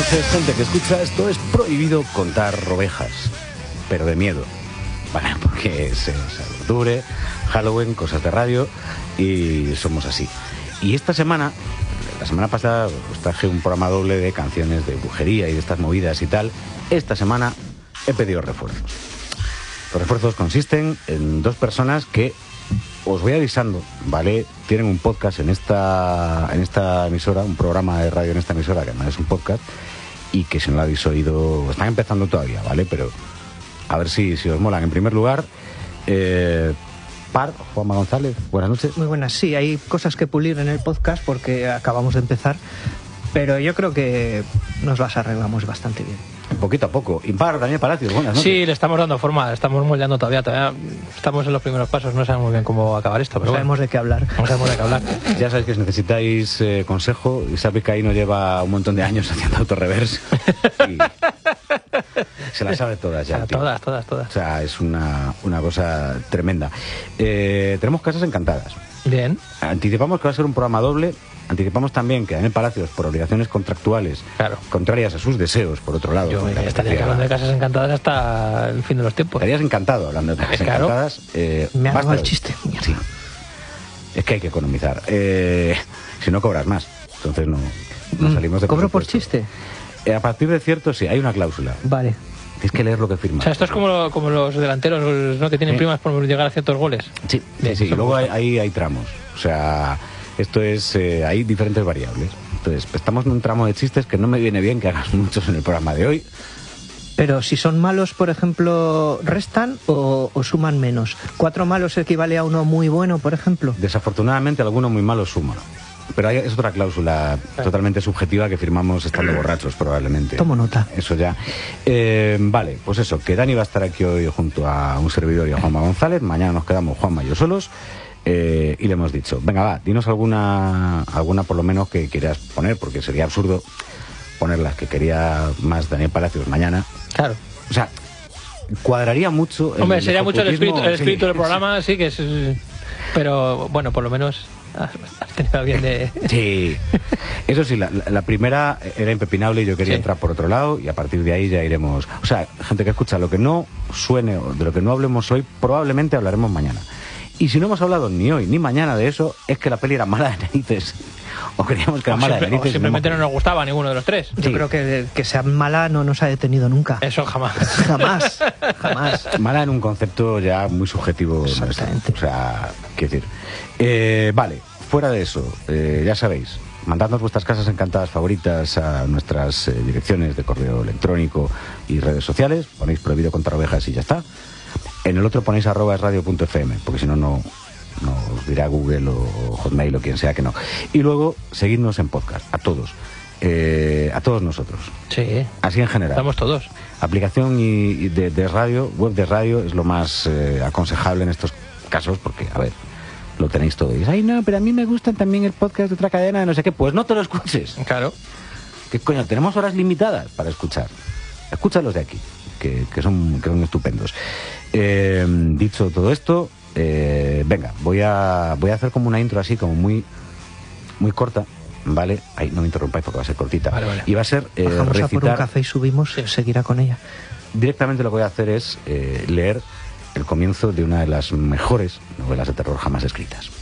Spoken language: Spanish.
noches, gente que escucha esto. Es prohibido contar ovejas, pero de miedo, ¿vale? Porque es octubre, Halloween, cosas de radio y somos así. Y esta semana, la semana pasada, os traje un programa doble de canciones de brujería y de estas movidas y tal. Esta semana he pedido refuerzos. Los refuerzos consisten en dos personas que os voy avisando, ¿vale? Tienen un podcast en esta emisora, un programa de radio en esta emisora, que además es un podcast, y que si no lo habéis oído, están empezando todavía, ¿vale? Pero a ver si os molan. En primer lugar, Juanma González, buenas noches. Muy buenas, sí, hay cosas que pulir en el podcast porque acabamos de empezar, pero yo creo que nos las arreglamos bastante bien. Poquito a poco. Impar, Daniel Palacios, buenas noches. Sí, le estamos dando forma, estamos moldeando todavía estamos en los primeros pasos, no sabemos muy bien cómo acabar esto, pero no sabemos de qué hablar. No sabemos de qué hablar. Ya sabéis que si necesitáis consejo, Isaac Vizcaíno lleva un montón de años haciendo autorreverse y se las sabe todas ya. Todas. O sea, es una cosa tremenda. Tenemos casas encantadas. Bien. Anticipamos que va a ser un programa doble. Anticipamos también que Daniel Palacios, por obligaciones contractuales, contrarias a sus deseos, por otro lado. Yo estaría hablando de casas encantadas hasta el fin de los tiempos. Estarías encantado hablando de casas encantadas. Me ha dado el chiste. Sí. Es que hay que economizar. Si no cobras más. Entonces no salimos de... ¿Cobro por chiste? A partir de cierto, sí, hay una cláusula. Vale. Tienes que leer lo que firmas. O sea, esto es como los delanteros, ¿no? Que tienen primas por llegar a ciertos goles. Sí. Y luego hay tramos. O sea... Esto es, hay diferentes variables. Entonces, estamos en un tramo de chistes que no me viene bien que hagas muchos en el programa de hoy. Pero si son malos, por ejemplo, ¿restan o suman menos? ¿4 malos equivale a uno muy bueno, por ejemplo? Desafortunadamente, alguno muy malo suma. Pero es otra cláusula totalmente subjetiva que firmamos estando borrachos, probablemente. Tomo nota. Eso ya. Vale, pues eso, que Dani va a estar aquí hoy junto a un servidor y a Juanma González. Mañana nos quedamos Juanma y yo solos. Y le hemos dicho, venga, va, dinos alguna por lo menos que quieras poner, porque sería absurdo poner las que quería más Daniel Palacios mañana. Claro. O sea, cuadraría mucho... Hombre, sería mucho el espíritu del programa, sí que es... Pero, bueno, por lo menos has tenido bien de... Sí. Eso sí, la primera era impepinable y yo quería entrar por otro lado y a partir de ahí ya iremos... O sea, gente que escucha, lo que no suene o de lo que no hablemos hoy, probablemente hablaremos mañana. Y si no hemos hablado ni hoy ni mañana de eso, es que la peli era mala de narices. O creíamos que era mala de narices. O simplemente no nos gustaba ninguno de los tres. Sí. Yo creo que sea mala no nos ha detenido nunca. Eso jamás. Jamás. Mala en un concepto ya muy subjetivo. Exactamente. O sea, quiero decir. Vale, fuera de eso, ya sabéis, mandadnos vuestras casas encantadas favoritas a nuestras direcciones de correo electrónico y redes sociales. Ponéis prohibido contar ovejas y ya está. En el otro ponéis @radio.fm, porque si no, no os dirá Google o Hotmail o quien sea que no. Y luego, seguidnos en podcast, a todos nosotros. Sí. Así en general. Estamos todos. Aplicación y de radio, web de radio, es lo más aconsejable en estos casos, porque, a ver, lo tenéis todo. Y dices, ay, no, pero a mí me gustan también el podcast de otra cadena, de no sé qué. Pues no te lo escuches. Claro. ¿Qué coño? Tenemos horas limitadas para escuchar. Escúchalos de aquí, que son estupendos. Dicho todo esto, venga, voy a hacer como una intro así, como muy corta, ¿vale? Ay, no me interrumpáis porque va a ser cortita. Vale. Y va a ser bajamos recitar... a por un café y subimos, seguirá con ella. Directamente lo que voy a hacer es leer el comienzo de una de las mejores novelas de terror jamás escritas.